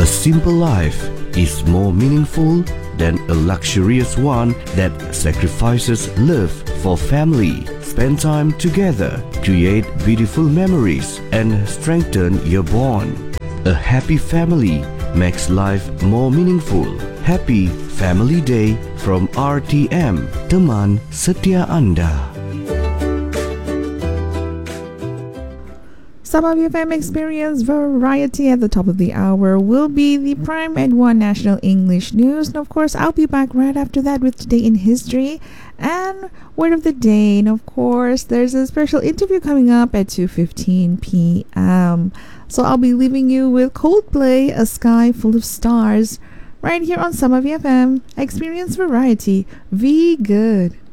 simple life is more meaningful than a luxurious one that sacrifices love for family. Spend time together, create beautiful memories, and strengthen your bond. A happy family makes life more meaningful. Happy Family Day from RTM, teman setia Anda. Some of your FM experience variety at the top of the hour will be the Prime at 1 National English News. And of course, I'll be back right after that with Today in History and Word of the Day. And of course, there's a special interview coming up at 2:15 p.m. So I'll be leaving you with Coldplay, A Sky Full of Stars, right here on Some of your FM. Experience variety. Be good.